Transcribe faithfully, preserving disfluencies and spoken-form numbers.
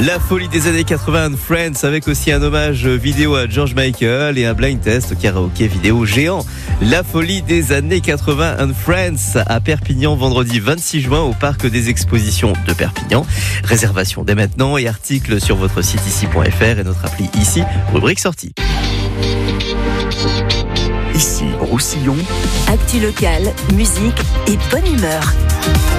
La folie des années quatre-vingts and Friends, avec aussi un hommage vidéo à George Michael et un blind test karaoké vidéo géant. La folie des années quatre-vingts and Friends à Perpignan, vendredi vingt-six juin au parc des expositions de Perpignan. Réservation dès maintenant et articles sur votre site ici point f r et notre appli ici, rubrique sortie. Ici, Roussillon. Actu locale, musique et bonne humeur.